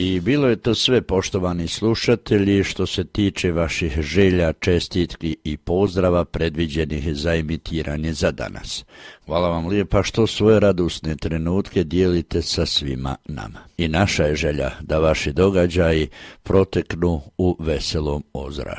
I bilo je to sve, poštovani slušatelji, što se tiče vaših želja, čestitki i pozdrava predviđenih za emitiranje za danas. Hvala vam lijepa što svoje radosne trenutke dijelite sa svima nama. I naša je želja da vaši događaji proteknu u veselom ozračju.